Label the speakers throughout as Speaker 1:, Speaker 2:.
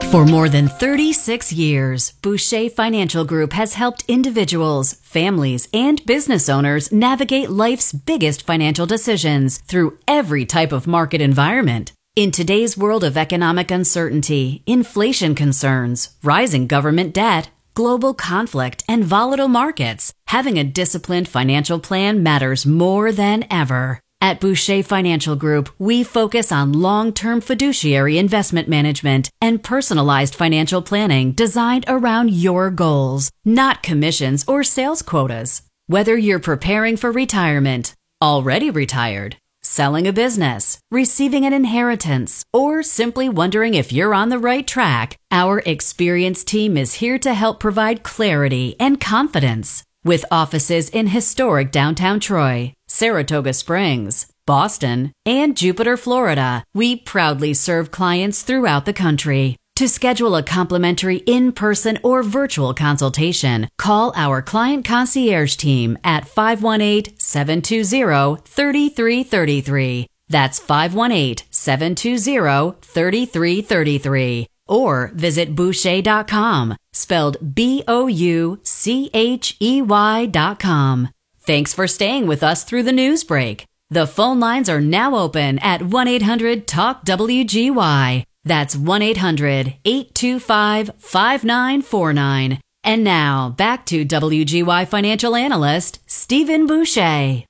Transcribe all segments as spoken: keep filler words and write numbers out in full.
Speaker 1: For more than thirty-six years, Boucher Financial Group has helped individuals, families, and business owners navigate life's biggest financial decisions through every type of market environment. In today's world of economic uncertainty, inflation concerns, rising government debt, global conflict, and volatile markets, having a disciplined financial plan matters more than ever. At Boucher Financial Group, we focus on long-term fiduciary investment management and personalized financial planning designed around your goals, not commissions or sales quotas. Whether you're preparing for retirement, already retired, selling a business, receiving an inheritance, or simply wondering if you're on the right track, our experienced team is here to help provide clarity and confidence. With offices in historic downtown Troy, Saratoga Springs, Boston, and Jupiter, Florida, we proudly serve clients throughout the country. To schedule a complimentary in-person or virtual consultation, call our client concierge team at five one eight, seven two zero, three three three three. That's five one eight, seven two zero, three three three three. Or visit Boucher dot com, spelled B O U C H E Y dot com. Thanks for staying with us through the news break. The phone lines are now open at one eight hundred talk W G Y. That's one eight hundred, eight two five, five nine four nine. And now, back to W G Y financial analyst, Stephen Boucher.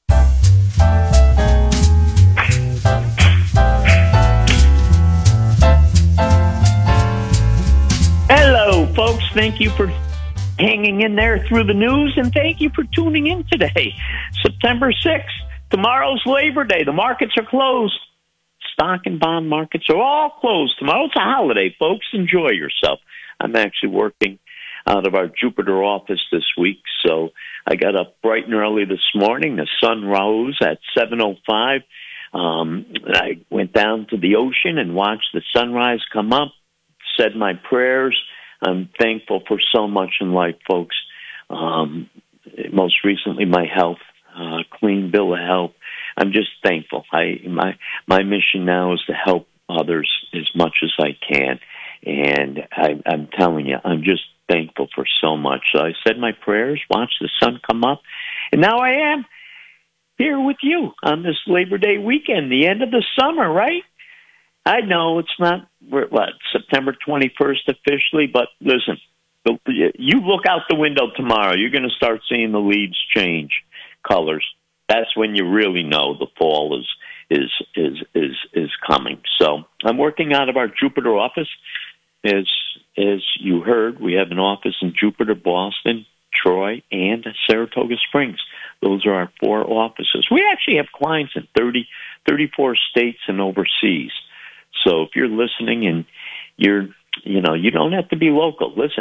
Speaker 2: Hello, folks. Thank you for hanging in there through the news, and thank you for tuning in today. September sixth, tomorrow's Labor Day. The markets are closed. Stock and bond markets are all closed tomorrow. It's a holiday, folks. Enjoy yourself. I'm actually working out of our Jupiter office this week, so I got up bright and early this morning. The sun rose at seven oh five. Um, I went down to the ocean and watched the sunrise come up, said my prayers. I'm thankful for so much in life, folks. Um, most recently, my health, uh, clean bill of health. I'm just thankful. I my my mission now is to help others as much as I can, and I, I'm telling you, I'm just thankful for so much. So I said my prayers, watched the sun come up, and now I am here with you on this Labor Day weekend, the end of the summer, right? I know it's not, what, September twenty-first officially, but listen, you look out the window tomorrow, you're going to start seeing the leaves change colors. That's when you really know the fall is is is is is coming. So I'm working out of our Jupiter office. As as you heard, we have an office in Jupiter, Boston, Troy, and Saratoga Springs. Those are our four offices. We actually have clients in thirty, thirty-four states and overseas. So if you're listening and you're, you know, you don't have to be local. Listen,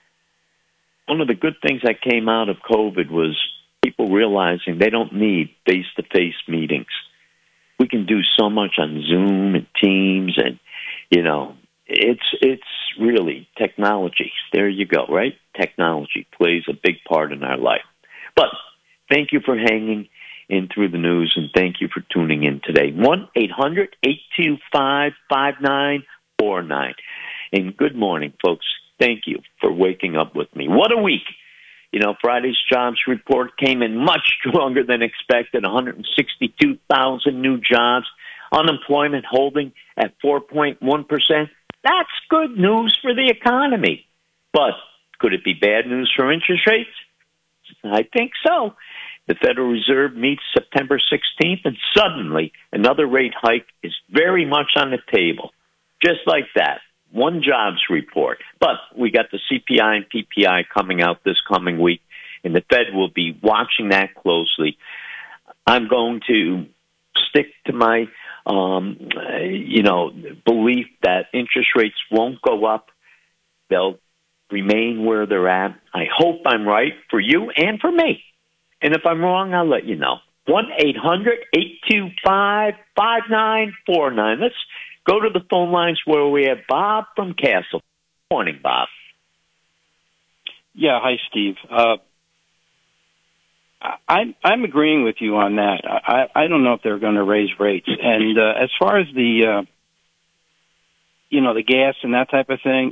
Speaker 2: one of the good things that came out of COVID was people realizing they don't need face-to-face meetings. We can do so much on Zoom and Teams, and, you know, it's it's really technology. There you go, right? Technology plays a big part in our life. But thank you for hanging in through the news, and thank you for tuning in today. one eight hundred, eight two five, five nine four nine. And good morning, folks. Thank you for waking up with me. What a week. You know, Friday's jobs report came in much stronger than expected, one hundred sixty-two thousand new jobs, unemployment holding at four point one percent. That's good news for the economy. But could it be bad news for interest rates? I think so. The Federal Reserve meets September sixteenth, and suddenly another rate hike is very much on the table. Just like that. One jobs report. But we got the C P I and P P I coming out this coming week, and the Fed will be watching that closely. I'm going to stick to my, um, you know, belief that interest rates won't go up. They'll remain where they're at. I hope I'm right for you and for me. And if I'm wrong, I'll let you know. one eight hundred, eight two five, five nine four nine. Let's go to the phone lines where we have Bob from Castle. Good morning, Bob.
Speaker 3: Yeah, hi, Steve. Uh, I, I'm agreeing with you on that. I, I don't know if they're going to raise rates. And uh, as far as the, uh, you know, the gas and that type of thing,